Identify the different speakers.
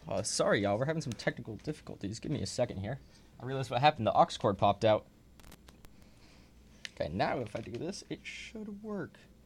Speaker 1: Sorry, y'all. We're having some technical difficulties. Give me a second here. I realized what happened. The aux cord popped out. Okay, now if I do this, it should work.